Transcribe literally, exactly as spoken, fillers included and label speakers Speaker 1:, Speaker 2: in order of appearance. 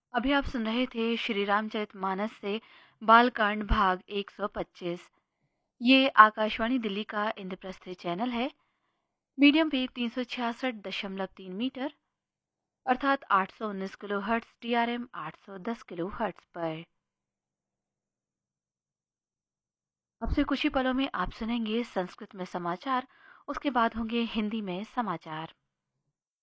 Speaker 1: अभी आप सुन रहे थे श्री रामचरितमानस से बालकांड भाग एक सौ पच्चीस। ये आकाशवाणी दिल्ली का इंद्रप्रस्थी चैनल है। मीडियम वेव तीन सौ छियासठ दशमलव तीन मीटर अर्थात आठ सौ उन्नीस kilo hertz, T R M आठ सौ दस किलो हर्ट्स पर। अब से कुछ ही पलों में आप सुनेंगे संस्कृत में समाचार, उसके बाद होंगे हिंदी में समाचार।